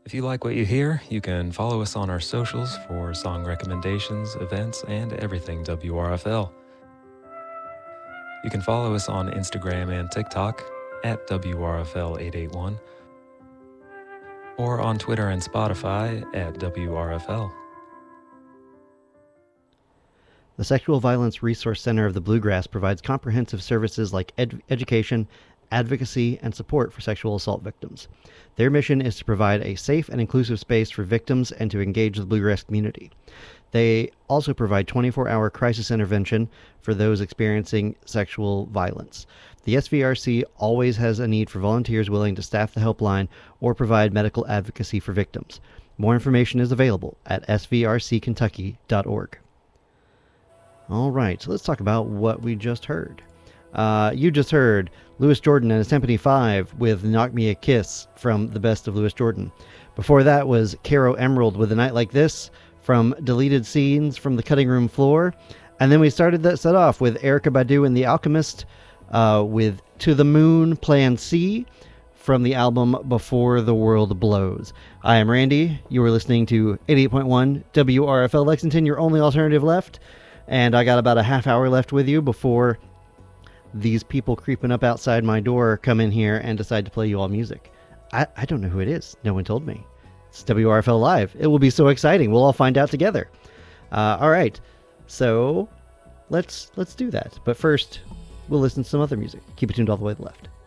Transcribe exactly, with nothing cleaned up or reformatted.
If you like what you hear, you can follow us on our socials for song recommendations, events, and everything W R F L. You can follow us on Instagram and TikTok at W R F L eight eight one, or on Twitter and Spotify at W R F L. The Sexual Violence Resource Center of the Bluegrass provides comprehensive services like ed- education, advocacy, and support for sexual assault victims. Their mission is to provide a safe and inclusive space for victims and to engage the Bluegrass community. They also provide twenty-four hour crisis intervention for those experiencing sexual violence. The S V R C always has a need for volunteers willing to staff the helpline or provide medical advocacy for victims. More information is available at s v r c kentucky dot org. All right, so let's talk about what we just heard. Uh, you just heard Louis Jordan and his Symphony five with Knock Me a Kiss from the best of Louis Jordan. Before that was Caro Emerald with A Night Like This from Deleted Scenes from the Cutting Room Floor. And then we started that set off with Erykah Badu and The Alchemist uh, with To the Moon Plan C from the album Before the World Blows. I am Randy. You are listening to eighty-eight point one W R F L Lexington, your only alternative left. And I got about a half hour left with you before these people creeping up outside my door come in here and decide to play you all music. I, I don't know who it is. No one told me. It's W R F L Live. It will be so exciting. We'll all find out together. Uh, all right. So let's let's do that. But first, we'll listen to some other music. Keep it tuned all the way to the left.